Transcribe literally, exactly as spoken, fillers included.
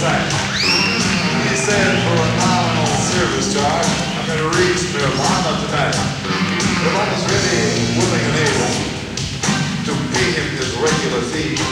sight. He said for a nominal service charge, I'm going to reach Nirvana tonight. Nirvana's ready, willing, and able to pay him his regular fee.